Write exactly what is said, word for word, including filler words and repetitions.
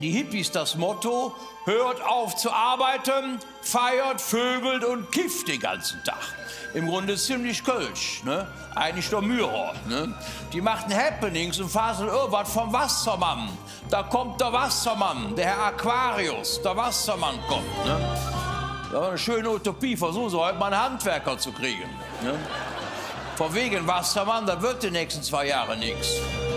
die Hippies das Motto, hört auf zu arbeiten, feiert, vögelt und kifft den ganzen Tag. Im Grunde ziemlich Kölsch, ne? Eigentlich der Mührer. Ne? Die machten Happenings und faseln irgendwas vom Wassermann. Da kommt der Wassermann, der Herr Aquarius, der Wassermann kommt. Ne? Das war eine schöne Utopie, versuchen Sie heute mal einen Handwerker zu kriegen. Ne? Von wegen Wassermann, das wird die nächsten zwei Jahre nichts.